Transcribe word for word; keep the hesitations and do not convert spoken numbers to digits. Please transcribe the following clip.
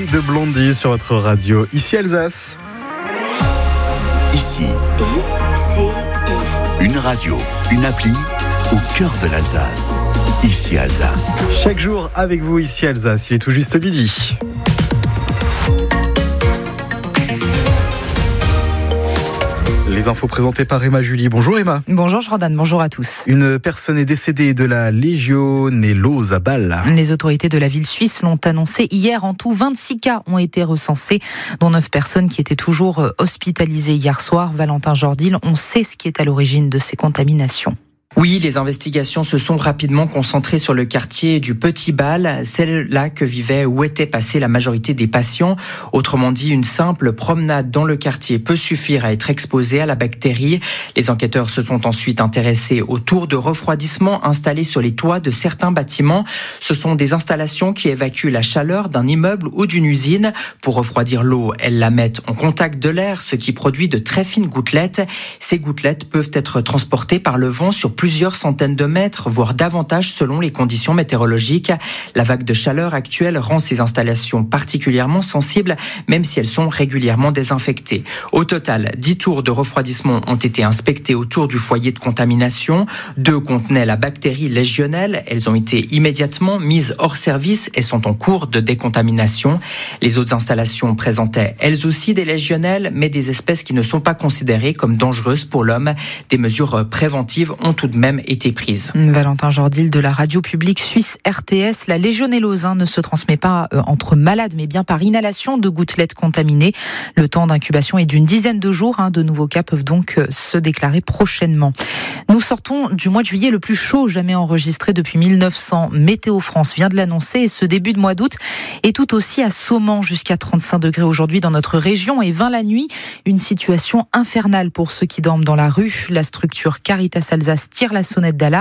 de Blondie sur votre radio. Ici Alsace. Ici, I C I. une radio, une appli au cœur de l'Alsace. Ici Alsace. Chaque jour avec vous ici Alsace, il est tout juste midi. Les infos présentées par Emma Julie. Bonjour Emma. Bonjour Jordan, bonjour à tous. Une personne est décédée de la légionellose à Bâle. Les autorités de la ville suisse l'ont annoncé hier. En tout, vingt-six cas ont été recensés, dont neuf personnes qui étaient toujours hospitalisées hier soir. Valentin Jordil, on sait ce qui est à l'origine de ces contaminations. Oui, les investigations se sont rapidement concentrées sur le quartier du Petit Bâle, celle-là que vivait ou était passée la majorité des patients. Autrement dit, une simple promenade dans le quartier peut suffire à être exposée à la bactérie. Les enquêteurs se sont ensuite intéressés aux tours de refroidissement installées sur les toits de certains bâtiments. Ce sont des installations qui évacuent la chaleur d'un immeuble ou d'une usine. Pour refroidir l'eau, elles la mettent en contact de l'air, ce qui produit de très fines gouttelettes. Ces gouttelettes peuvent être transportées par le vent sur plusieurs centaines de mètres, voire davantage selon les conditions météorologiques. La vague de chaleur actuelle rend ces installations particulièrement sensibles, même si elles sont régulièrement désinfectées. Au total, dix tours de refroidissement ont été inspectés autour du foyer de contamination. Deux contenaient la bactérie légionnelle. Elles ont été immédiatement mises hors service et sont en cours de décontamination. Les autres installations présentaient elles aussi des légionnelles, mais des espèces qui ne sont pas considérées comme dangereuses pour l'homme. Des mesures préventives ont tout de même été prises. Valentin Jordil de la radio publique suisse R T S. La légionellose hein, ne se transmet pas euh, entre malades, mais bien par inhalation de gouttelettes contaminées. Le temps d'incubation est d'une dizaine de jours. Hein, de nouveaux cas peuvent donc euh, se déclarer prochainement. Nous sortons du mois de juillet le plus chaud jamais enregistré depuis mille neuf cents. Météo France vient de l'annoncer et ce début de mois d'août est tout aussi assommant, jusqu'à trente-cinq degrés aujourd'hui dans notre région et vingt la nuit. Une situation infernale pour ceux qui dorment dans la rue. La structure Caritas Alsace tire la sonnette d'alarme.